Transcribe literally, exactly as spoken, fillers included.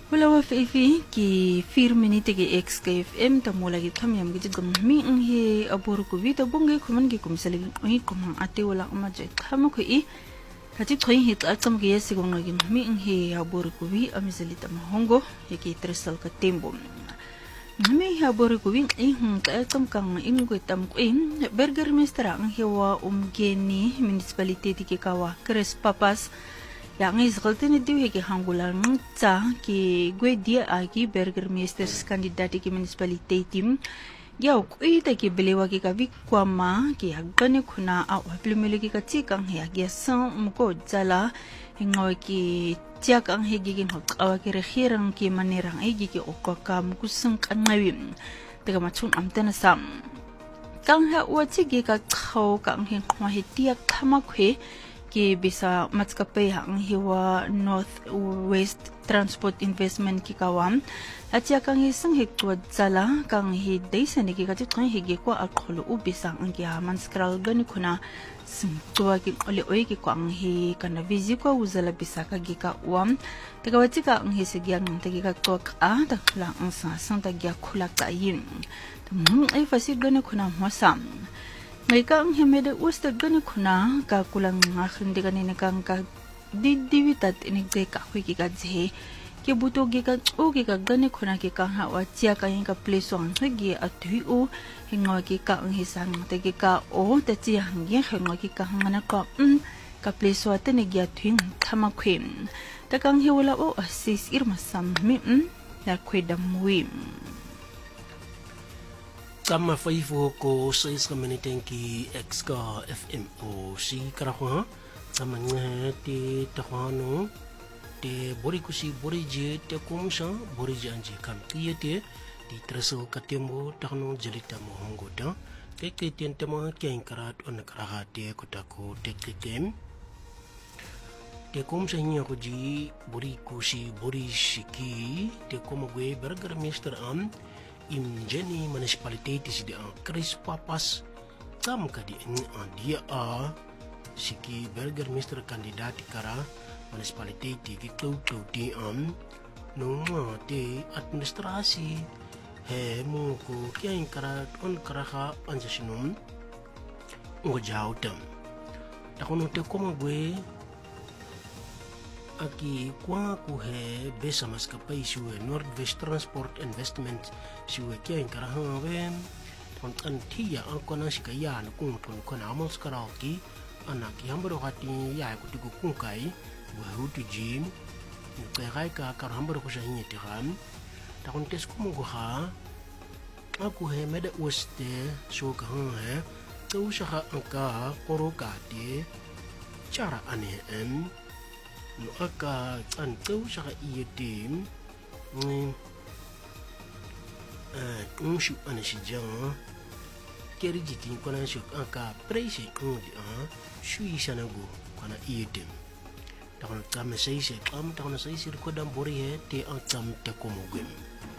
Hola wa fifi ki vier minute ki X K F M ta mola ki kami am ki gam mi ngi abor ko vita bonge ko man ki kumsali ngi ko man ate wala ma je kama ko i hati tkhoi hit atam ki yesi ko ngi mi ngi abor ko vi amisali ta mahongo yaki tresal ka tembo mi abor ko vi i hun ta atam kang in ko tam ko in burger mestra ngi wa umgeni municipality ki kawa Chris Papas yang is galtini diwi ki hangulan ta ki gwe dia agi burgermeesters kandidaat ki municipalitetim ya ukui ta ki belewa ki ka vikwama ki hagane kuna a waplimele ki katikang ya gyasang muko jala hingaw ki tiak ang higigin hakawa ki rekhirang ki manirang igi ki okaka mukusang kanawim taga machun amtana sam kang ha wati ki ka khaw kang hin khwa hitiak khamakwe ki bisa matskapay ang hiwa North West Transport Investment ki kawam at ya kang isang hiktuad sala kang hiday sa nagikatit kang higi ko alkoholo ubisang ang kiyaman skral gani ko na simtuwa ki oli-oy ki ko ang hi kanavizi ko uzala bisa kagika uam tagawati ka ang hisigyang ng tagikatuwa ka takla ang sasang tagya kulak tayin tamang ay fasid gani ko na masam Ngay kang himeda usta gani kuna ka kulang akhindi kanina kang ka didiwitat inigday ka kui ka zhe ki buto gi ka o gi ka gani kuna ki kang ha wa tia ka yin ka pleso ang gi at hu hingo ki ka ang hisang te gi ka o te tia hang gi hingo ki ka hangana ka um ka pleso at ni gi at hin kama kwem ta kang hiwala o asis irma sam mi um na kwedam wim Kama faifo ko sa is community ki X K F M o si karakwa sama nga te takwano te bori kusi bori je te kumsa bori je anje kam kiyete di traso katembo takno jelita mo hongoda te kritian temo keng karat on karaha te kotako te kritem te kumsa nya ko ji bori kusi bori shiki te komogwe burger mister am Imjeni municipality si dia Chris Papas kam kadi dia a siki burger mister kandidat kara municipality ki kau kau ti am no te administrasi he mo ko kyan kara on kara ha anjasinum ngo jautam takono te koma gue Aki kwa kuhe besa maskapai siwe Northwest Transport Investment siwe kia in karahawen ton antia ang kona si kaya na kung ton kona amal skaralki anak hambaro hati ya ko tigo kungkai bahu tu jim kaya kai ka kar hambaro ko sa hinya tiram takon tes ko mo ha aku he meda uste so ka he to sa angka korokate cara ane em no aka antau saka iya tim ni eh unshu anashi jang keri jitin kona shu aka presi ngudi a shui sanago kona iya tim takon kama sai sai kam takon sai sai ko dam bori he te an tam te ko mogem